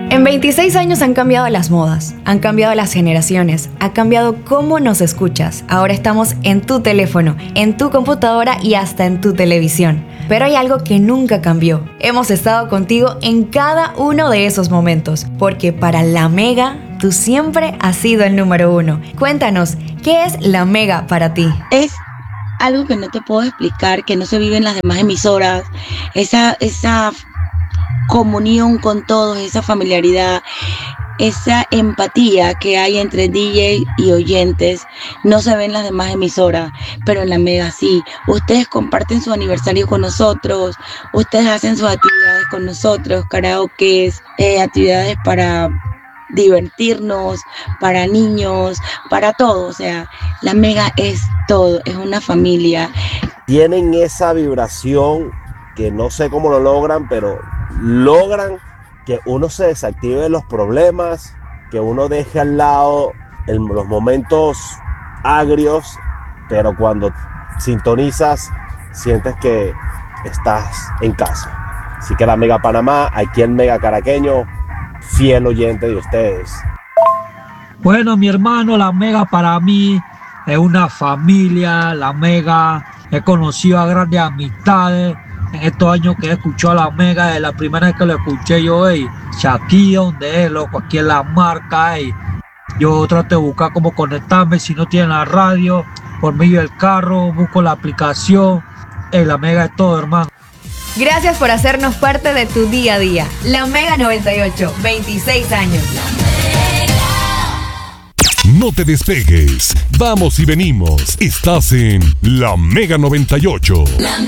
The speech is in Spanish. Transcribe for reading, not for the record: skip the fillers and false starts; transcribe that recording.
En 26 años han cambiado las modas, han cambiado las generaciones, ha cambiado cómo nos escuchas. Ahora estamos en tu teléfono, en tu computadora y hasta en tu televisión. Pero hay algo que nunca cambió. Hemos estado contigo en cada uno de esos momentos, porque para La Mega, tú siempre has sido el número uno. Cuéntanos, ¿qué es La Mega para ti? Es algo que no te puedo explicar, que no se vive en las demás emisoras. Esa comunión con todos, esa familiaridad, esa empatía que hay entre DJ y oyentes, no se ve en las demás emisoras, pero en La Mega sí. Ustedes comparten su aniversario con nosotros, ustedes hacen sus actividades con nosotros, karaokes, actividades para divertirnos, para niños, para todo. O sea, La Mega es todo, es una familia. Tienen esa vibración que no sé cómo lo logran, pero logran que uno se desactive de los problemas, que uno deje al lado los momentos agrios, pero cuando sintonizas sientes que estás en casa. Así que La Mega Panamá, aquí el Mega Caraqueño, fiel oyente de ustedes. Bueno, mi hermano, La Mega para mí es una familia. La Mega, he conocido a grandes amistades en estos años que he escuchado a La Mega. Desde la primera vez que lo escuché yo, Shakira, donde es, loco, aquí en la marca, yo trato de buscar cómo conectarme, si no tienen la radio, por medio del carro, busco la aplicación. La Mega es todo, hermano. Gracias por hacernos parte de tu día a día. La Mega 98, 26 años. No te despegues, vamos y venimos. Estás en La Mega 98.